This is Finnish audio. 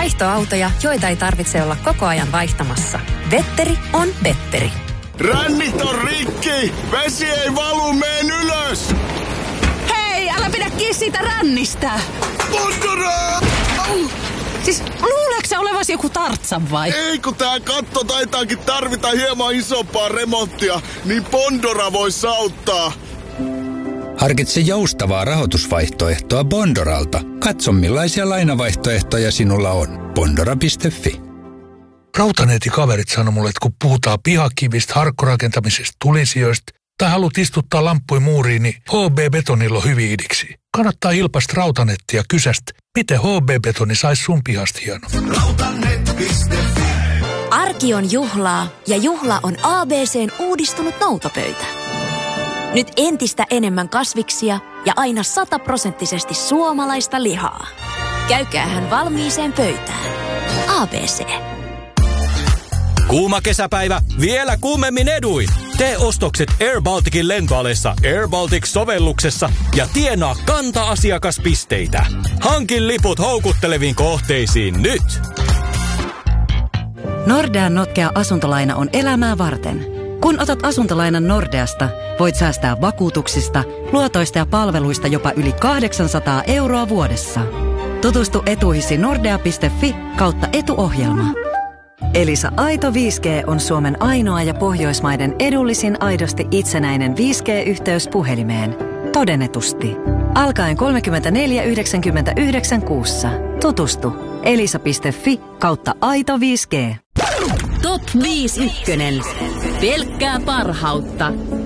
Vaihtoautoja, joita ei tarvitse olla koko ajan vaihtamassa. Vetteri on Vetteri. Rännit on rikki! Vesi ei valu, meen ylös! Hei, älä pidä kiinni siitä rännistä! Bondora! Siis luuleeko sä olevasi joku Tartsan vai? Ei, kun tää katto taitaakin tarvita hieman isompaa remonttia, niin Bondora vois auttaa. Harkitse joustavaa rahoitusvaihtoehtoa Bondoralta. Katso millaisia lainavaihtoehtoja sinulla on. Bondora.fi. Rautaneetikaverit sanoi mulle, että kun puhutaan pihakivistä, harkkorakentamisesta, tulisijoista tai haluat istuttaa lamppuja muuriin, niin HB-betonilla on hyvin idiksi. Kannattaa ilpaista Rautanettia ja kysästä, miten HB-betoni sais sun pihasta hieno. Rautanet.fi. Arki on juhlaa ja juhla on ABC:n uudistunut noutopöytä. Nyt entistä enemmän kasviksia ja aina 100% suomalaista lihaa. Käykäähän valmiiseen pöytään. ABC. Kuuma kesäpäivä, vielä kuumemmin eduin. Tee ostokset Air Balticin lentoalessa Air Baltic-sovelluksessa ja tienaa kanta-asiakaspisteitä. Hankin liput houkutteleviin kohteisiin nyt. Nordean notkea asuntolaina on elämää varten. Kun otat asuntolainan Nordeasta, voit säästää vakuutuksista, luotoista ja palveluista jopa yli 800 € vuodessa. Tutustu etuihisi nordea.fi/etuohjelma. Elisa Aito 5G on Suomen ainoa ja Pohjoismaiden edullisin aidosti itsenäinen 5G-yhteys puhelimeen. Todennetusti. Alkaen 34,99 kuussa. Tutustu elisa.fi/aito 5G. Top 5 ykkönen. Pelkkää parhautta.